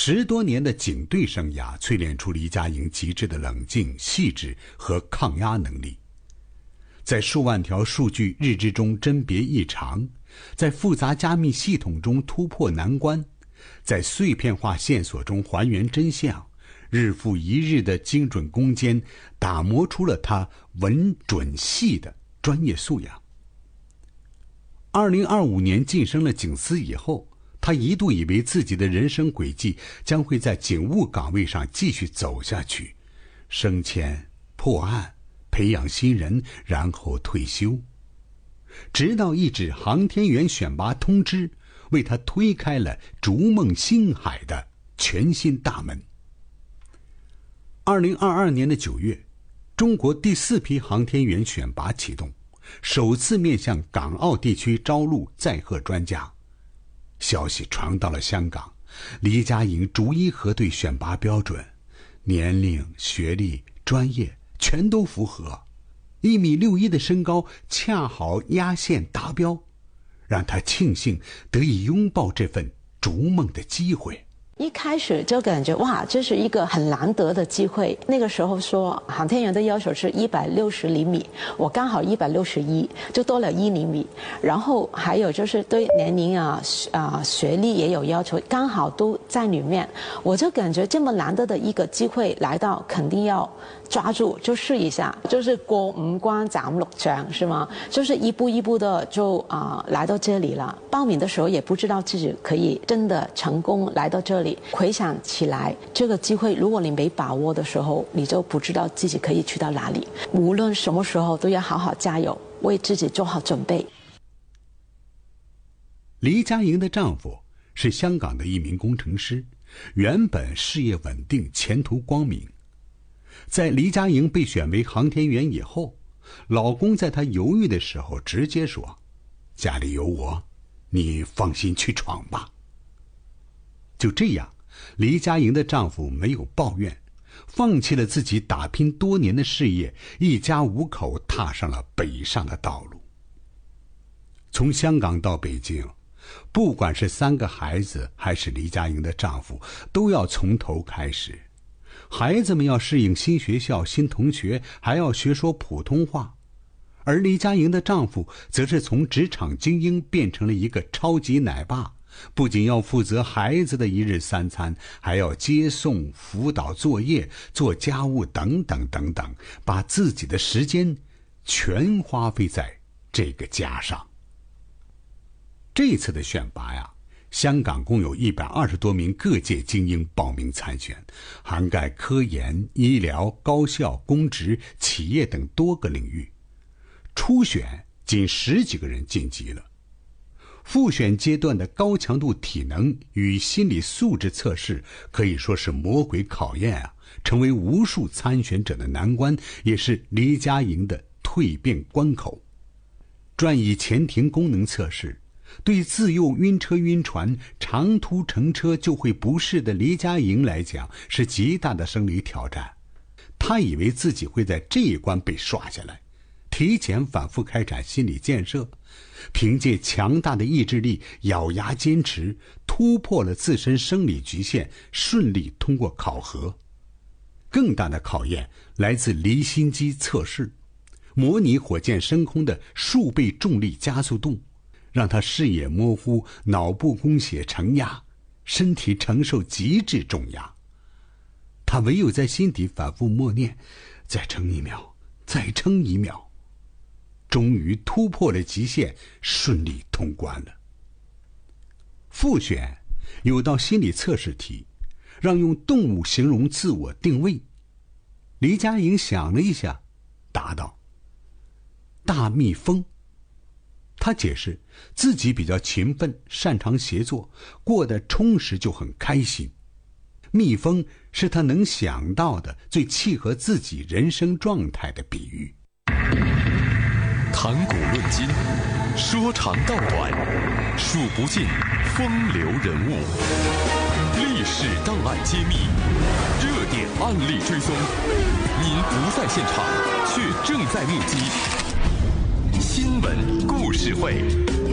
10多年的警队生涯淬炼出黎佳莹极致的冷静、细致和抗压能力。在数万条数据日志中甄别异常，在复杂加密系统中突破难关，在碎片化线索中还原真相，日复一日的精准攻坚，打磨出了他稳准细的专业素养。2025年晋升了警司以后，他一度以为自己的人生轨迹将会在警务岗位上继续走下去，升迁、破案、培养新人，然后退休。直到一纸航天员选拔通知，为他推开了逐梦星海的全新大门。2022年的9月，中国第4批航天员选拔启动，首次面向港澳地区招录载荷专家。消息传到了香港，黎佳莹逐一核对选拔标准，年龄、学历、专业全都符合，1.61米的身高恰好压线达标，让他庆幸得以拥抱这份逐梦的机会。 一开始就感觉哇，这是一个很难得的机会。那个时候说航天员的要求是160厘米，我刚好161，就多了1厘米。然后还有就是对年龄学历也有要求，刚好都在里面。我就感觉这么难得的一个机会来到，肯定要抓住，就试一下，就是过5关斩6將，是吗？就是一步一步的就来到这里了。报名的时候也不知道自己可以真的成功来到这里。回想起来，这个机会如果你没把握的时候，你就不知道自己可以去到哪里。无论什么时候都要好好加油，为自己做好准备。 黎佳莹的丈夫是香港的一名工程师，原本事业稳定，前途光明。在黎佳莹被选为航天员以后，老公在她犹豫的时候直接说：“家里有我，你放心去闯吧。”就这样，黎佳莹的丈夫没有抱怨，放弃了自己打拼多年的事业，一家5口踏上了北上的道路。从香港到北京，不管是3个孩子还是黎佳莹的丈夫，都要从头开始。孩子们要适应新学校、新同学，还要学说普通话。而黎佳莹的丈夫则是从职场精英变成了一个超级奶爸，不仅要负责孩子的1日3餐，还要接送、辅导作业、做家务等等等等，把自己的时间全花费在这个家上。这次的选拔呀，香港共有120多名各界精英报名参选，涵盖科研、医疗、高校、公职、企业等多个领域。初选仅10几个人晋级了。复选阶段的高强度体能与心理素质测试可以说是魔鬼考验啊，成为无数参选者的难关，也是黎佳莹的蜕变关口。转椅前庭功能测试，对自幼晕车晕船、长途乘车就会不适的黎佳莹来讲，是极大的生理挑战。她以为自己会在这一关被刷下来，提前反复开展心理建设，凭借强大的意志力咬牙坚持，突破了自身生理局限，顺利通过考核。更大的考验来自离心机测试，模拟火箭升空的数倍重力加速度，让他视野模糊，脑部供血承压，身体承受极致重压。他唯有在心底反复默念：再撑1秒，再撑1秒。终于突破了极限，顺利通关了。复选有道心理测试题，让用动物形容自我定位。黎佳莹想了一下，答道：大蜜蜂。他解释自己比较勤奋，擅长协作，过得充实就很开心。蜜蜂是他能想到的最契合自己人生状态的比喻。 谈古论今，说长道短，数不尽风流人物。历史档案揭秘，热点案例追踪。您不在现场，却正在目击。新闻故事会。